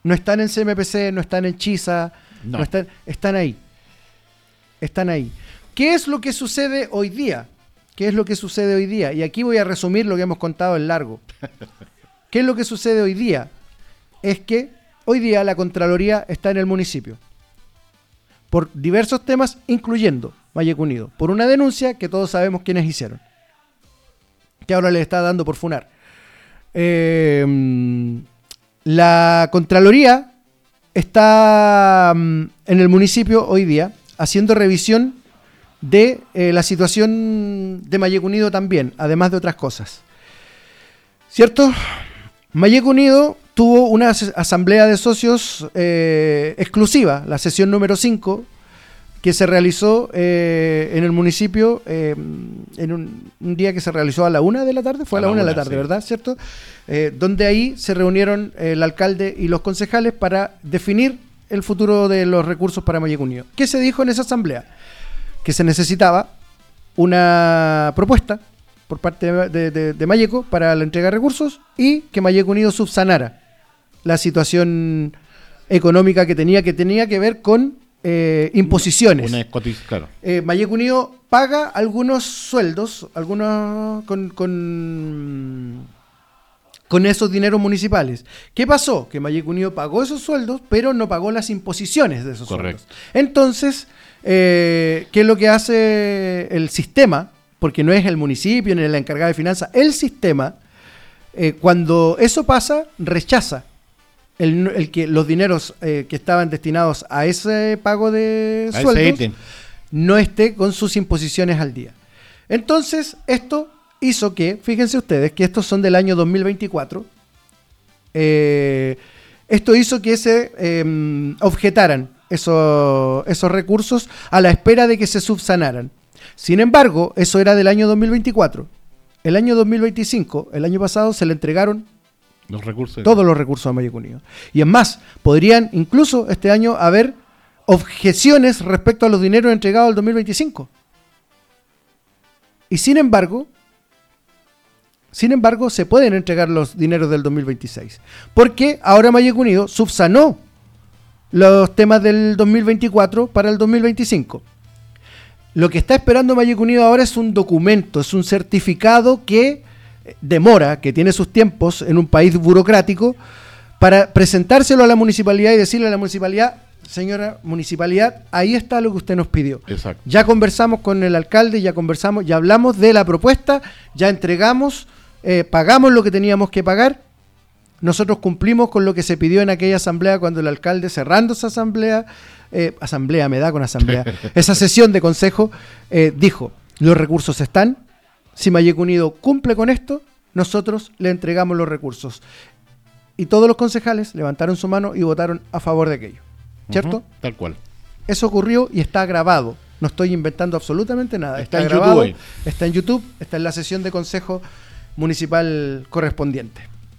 No están en CMPC, no están en Chisa, No. no están ahí. Están ahí. ¿Qué es lo que sucede hoy día? ¿Qué es lo que sucede hoy día? Y aquí voy a resumir lo que hemos contado en largo. ¿Qué es lo que sucede hoy día? Es que hoy día la Contraloría está en el municipio por diversos temas, incluyendo Mayeco Unido, por una denuncia que todos sabemos quiénes hicieron, que ahora le está dando por funar. La Contraloría está en el municipio hoy día haciendo revisión de la situación de Mayeco Unido también, además de otras cosas. ¿Cierto? Mayeco Unido tuvo una asamblea de socios exclusiva, la sesión número 5, que se realizó en el municipio en un día que se realizó a la 1 de la tarde, fue a la 1 de la tarde, sí. ¿Verdad? ¿Cierto? Donde ahí se reunieron el alcalde y los concejales para definir el futuro de los recursos para Mayeco Unido. ¿Qué se dijo en esa asamblea? Que se necesitaba una propuesta por parte de Mayeco para la entrega de recursos y que Mayeco Unido subsanara la situación económica que tenía que ver con imposiciones. Claro. Mayeco Unido paga algunos sueldos, algunos con esos dineros municipales. ¿Qué pasó? Que Mayeco Unido pagó esos sueldos, pero no pagó las imposiciones de esos sueldos. Entonces, ¿qué es lo que hace el sistema? Porque no es el municipio ni la encargada de finanzas, el sistema, cuando eso pasa, rechaza el que los dineros que estaban destinados a ese pago de sueldos no esté con sus imposiciones al día. Entonces, esto hizo que, fíjense ustedes, que estos son del año 2024, esto hizo que se objetaran esos recursos a la espera de que se subsanaran. Sin embargo, eso era del año 2024. El año 2025, el año pasado, se le entregaron todos los recursos a Mayeco Unido. Y es más, podrían incluso este año haber objeciones respecto a los dineros entregados al 2025. Y sin embargo, se pueden entregar los dineros del 2026. Porque ahora Mayeco Unido subsanó los temas del 2024 para el 2025. Lo que está esperando Mayeco Unido ahora es un documento, es un certificado que demora, que tiene sus tiempos en un país burocrático, para presentárselo a la municipalidad y decirle a la municipalidad: señora municipalidad, ahí está lo que usted nos pidió. Exacto. Ya conversamos con el alcalde, ya hablamos de la propuesta, ya entregamos, pagamos lo que teníamos que pagar. Nosotros cumplimos con lo que se pidió en aquella asamblea cuando el alcalde, cerrando esa asamblea, esa sesión de consejo, dijo: los recursos están, si Mayeco Unido cumple con esto, nosotros le entregamos los recursos. Y todos los concejales levantaron su mano y votaron a favor de aquello. ¿Cierto? Tal cual. Eso ocurrió y está grabado. No estoy inventando absolutamente nada. Está en grabado, YouTube. está en YouTube, está en la sesión de consejo municipal correspondiente.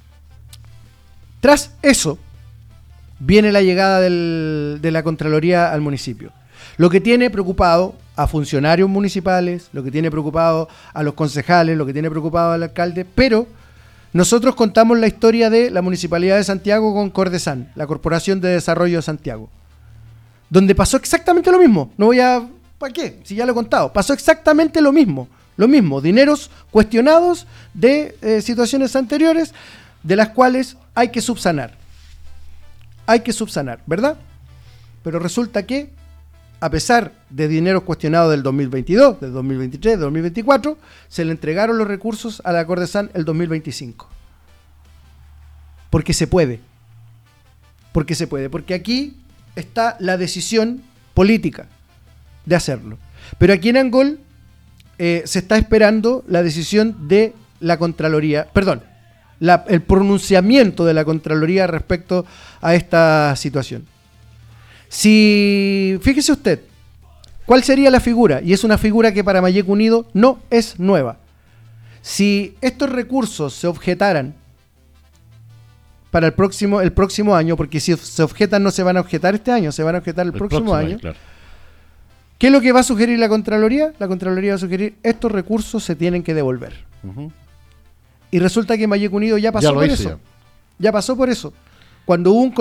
Tras eso, viene la llegada de la Contraloría al municipio. Lo que tiene preocupado a funcionarios municipales, lo que tiene preocupado a los concejales, lo que tiene preocupado al alcalde, pero nosotros contamos la historia de la Municipalidad de Santiago con Cordesan, la Corporación de Desarrollo de Santiago, donde pasó exactamente lo mismo. No voy a... ¿Para qué? Si ya lo he contado. Pasó exactamente lo mismo. Dineros cuestionados de situaciones anteriores, de las cuales hay que subsanar, ¿verdad? Pero resulta que, a pesar de dineros cuestionados del 2022, del 2023, del 2024, se le entregaron los recursos a la Cordesan el 2025. Porque se puede, porque aquí está la decisión política de hacerlo. Pero aquí en Angol se está esperando la decisión de la Contraloría, el pronunciamiento de la Contraloría respecto a esta situación. Fíjese usted, ¿cuál sería la figura? Y es una figura que para Mayeco Unido no es nueva. Si estos recursos se objetaran para el próximo año, porque si se objetan no se van a objetar este año, se van a objetar el próximo año. Claro. ¿Qué es lo que va a sugerir la Contraloría? La Contraloría va a sugerir: estos recursos se tienen que devolver. Y resulta que Mayeco Unido ya pasó por eso. Ya pasó por eso. Cuando hubo un